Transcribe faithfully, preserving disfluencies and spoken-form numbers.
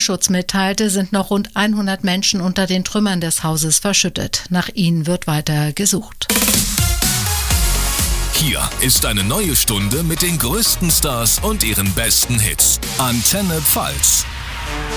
Zivilschutz mitteilte, sind noch rund hundert Menschen unter den Trümmern des Hauses verschüttet. Nach ihnen wird weiter gesucht. Hier ist eine neue Stunde mit den größten Stars und ihren besten Hits. Antenne Pfalz.